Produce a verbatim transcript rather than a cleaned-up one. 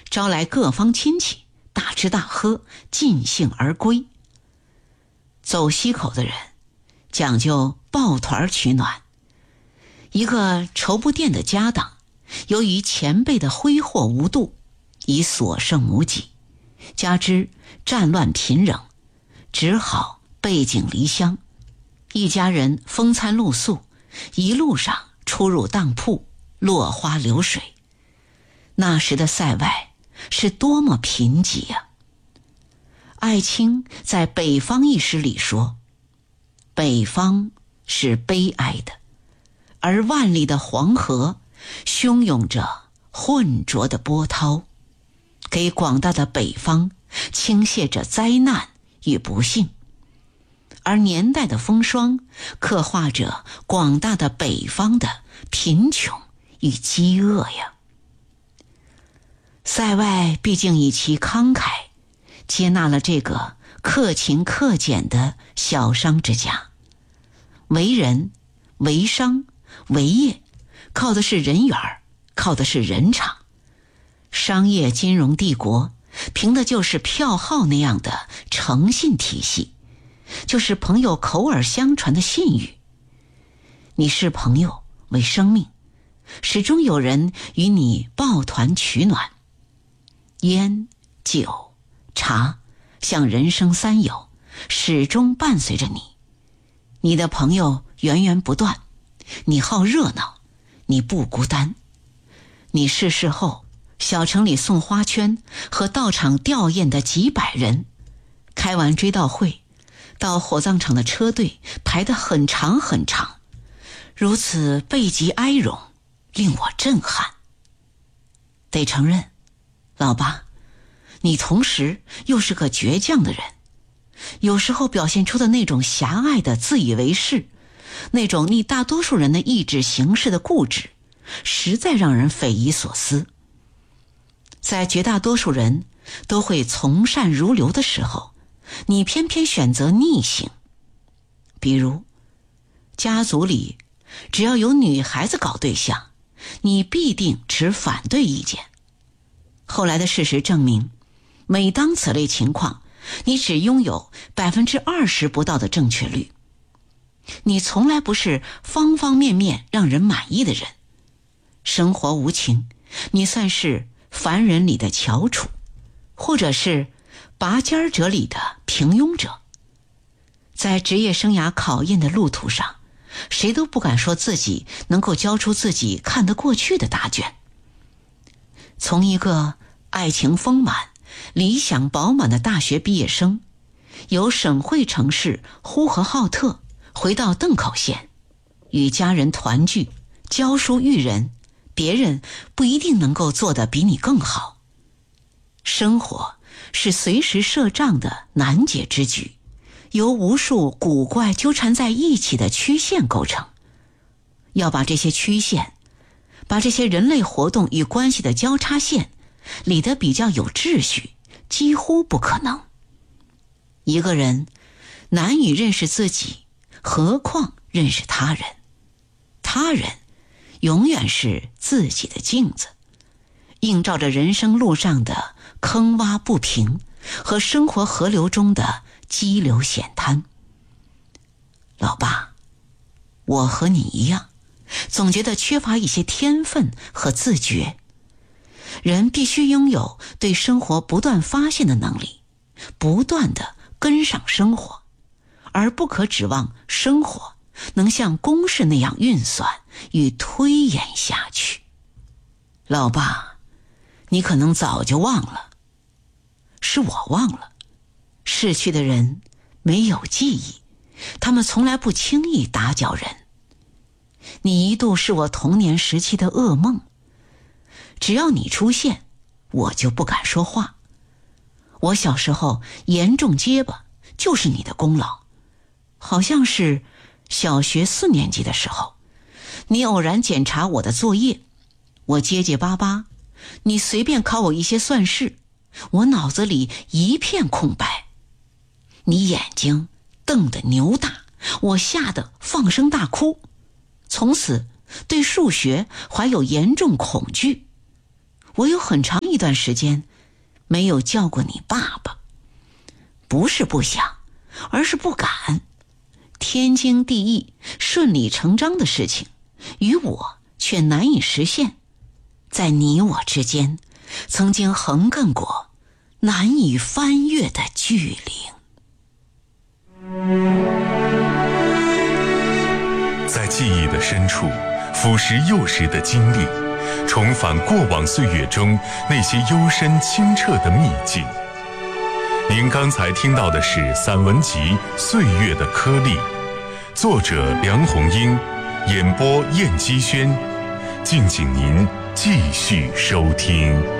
招来各方亲戚，大吃大喝，尽兴而归。走西口的人讲究抱团取暖。一个绸布店的家当，由于前辈的挥霍无度，已所剩无几，加之战乱频仍，只好背井离乡。一家人风餐露宿，一路上出入当铺，落花流水。那时的塞外是多么贫瘠呀！艾青在《北方》一诗里说，北方是悲哀的，而万里的黄河汹涌着浑浊的波涛，给广大的北方倾泻着灾难与不幸，而年代的风霜刻画着广大的北方的贫穷与饥饿呀。塞外毕竟以其慷慨接纳了这个克勤克俭的小商之家，为人为商为业靠的是人缘，靠的是人场。商业金融帝国凭的就是票号那样的诚信体系，就是朋友口耳相传的信誉。你视朋友为生命，始终有人与你抱团取暖。烟酒茶像人生三友，始终伴随着你。你的朋友源源不断，你好热闹，你不孤单。你逝世后，小城里送花圈和到场吊唁的几百人，开完追悼会，到火葬场的车队排得很长很长，如此悲极哀荣，令我震撼。得承认，老爸，你同时又是个倔强的人，有时候表现出的那种狭隘的自以为是，那种逆大多数人的意志行事的固执，实在让人匪夷所思。在绝大多数人都会从善如流的时候，你偏偏选择逆行。比如家族里只要有女孩子搞对象，你必定持反对意见。后来的事实证明，每当此类情况，你只拥有百分之二十不到的正确率。你从来不是方方面面让人满意的人，生活无情，你算是凡人里的翘楚，或者是拔尖者里的平庸者。在职业生涯考验的路途上，谁都不敢说自己能够交出自己看得过去的答卷。从一个爱情丰满、理想饱满的大学毕业生，由省会城市呼和浩特回到邓口县，与家人团聚，教书育人，别人不一定能够做得比你更好。生活是随时设账的难解之局，由无数古怪纠缠在一起的曲线构成。要把这些曲线，把这些人类活动与关系的交叉线理得比较有秩序，几乎不可能。一个人难以认识自己，何况认识他人。他人永远是自己的镜子，映照着人生路上的坑洼不平和生活河流中的激流险滩。老爸，我和你一样，总觉得缺乏一些天分和自觉。人必须拥有对生活不断发现的能力，不断地跟上生活，而不可指望生活能像公式那样运算与推演下去。老爸，你可能早就忘了，是我忘了。逝去的人没有记忆，他们从来不轻易打搅人。你一度是我童年时期的噩梦，只要你出现，我就不敢说话。我小时候严重结巴，就是你的功劳。好像是小学四年级的时候，你偶然检查我的作业，我结结巴巴，你随便考我一些算式，我脑子里一片空白。你眼睛瞪得牛大，我吓得放声大哭，从此对数学怀有严重恐惧。我有很长一段时间没有叫过你爸爸，不是不想，而是不敢。天经地义、顺理成章的事情，与我却难以实现。在你我之间，曾经横亘过难以翻越的巨岭。 在记忆的深处，腐蚀幼时的经历，重返过往岁月中那些幽深清澈的秘境。您刚才听到的是散文集《岁月的颗粒》，作者梁红英，演播燕姬轩。敬请您继续收听。